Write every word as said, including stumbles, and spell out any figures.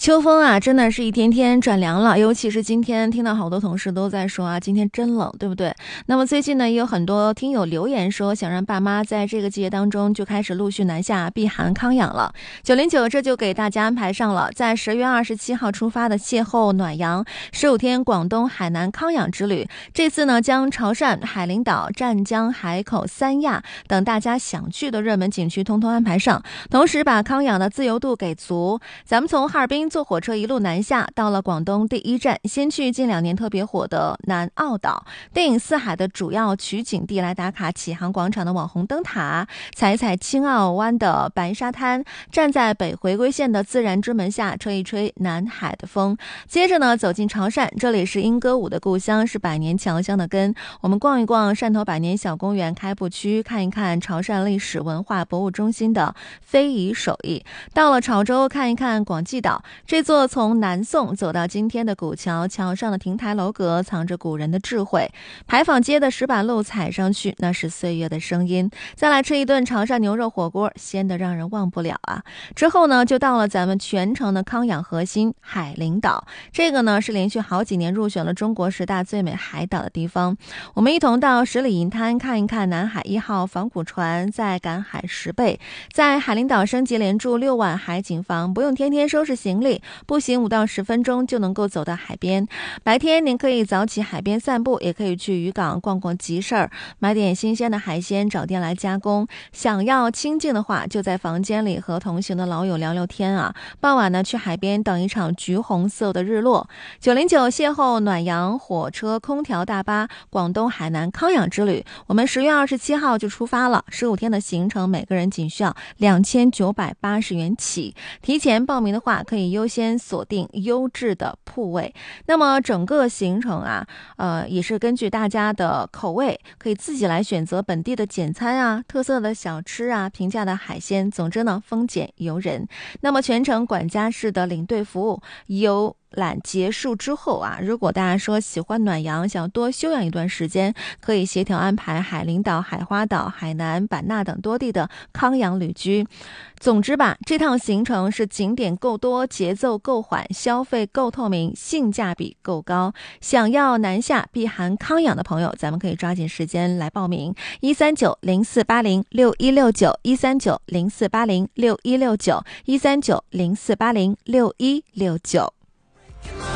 秋风啊，真的是一天天转凉了，尤其是今天听到好多同事都在说啊，今天真冷，对不对？那么最近呢，也有很多听友留言说，想让爸妈在这个季节当中就开始陆续南下避寒康养了。九零九这就给大家安排上了，在十月二十七号出发的邂逅暖阳十五天广东海南康养之旅。这次呢，将潮汕、海陵岛、湛江、海口、三亚等大家想去的热门景区通通安排上，同时把康养的自由度给足。咱们从哈尔滨坐火车一路南下，到了广东第一站，先去近两年特别火的南澳岛，电影《四海》的主要取景地来打卡启航广场的网红灯塔，踩踩青澳湾的白沙滩，站在北回归线的自然之门下，吹一吹南海的风。接着呢，走进潮汕，这里是莺歌舞的故乡，是百年侨乡的根。我们逛一逛汕头百年小公园开埠区，看一看潮汕历史文化博物中心的非遗手艺。到了潮州，看一看广济岛，这座从南宋走到今天的古桥，桥上的亭台楼阁藏着古人的智慧。牌坊街的石板路踩上去，那是岁月的声音。再来吃一顿潮汕牛肉火锅，鲜得让人忘不了啊！之后呢，就到了咱们全城的康养核心海陵岛，这个呢是连续好几年入选了中国十大最美海岛的地方。我们一同到十里银滩看一看南海一号仿古船，再赶海十倍，在海陵岛升级连住六晚海景房，不用天天收拾行李，步行五到十分钟就能够走到海边。白天您可以早起海边散步，也可以去渔港逛逛集市儿，买点新鲜的海鲜，找店来加工。想要清静的话，就在房间里和同行的老友聊聊天啊。傍晚呢，去海边等一场橘红色的日落。九零九邂逅暖阳火车空调大巴广东海南康养之旅，我们十月二十七号就出发了，十五天的行程，每个人仅需要两千九百八十元起。提前报名的话，可以优先锁定优质的铺位。那么整个行程啊，呃，也是根据大家的口味，可以自己来选择本地的简餐啊、特色的小吃啊、平价的海鲜。总之呢，丰俭由人。那么全程管家式的领队服务，游览结束之后啊，如果大家说喜欢暖阳，想多休养一段时间，可以协调安排海陵岛、海花岛、海南、版纳等多地的康养旅居。总之吧，这趟行程是景点够多，节奏够缓，消费够透明，性价比够高。想要南下避寒康养的朋友，咱们可以抓紧时间来报名。一三九零四八零六一六九一三九零四八零六一六九一三九零四八零六一六九。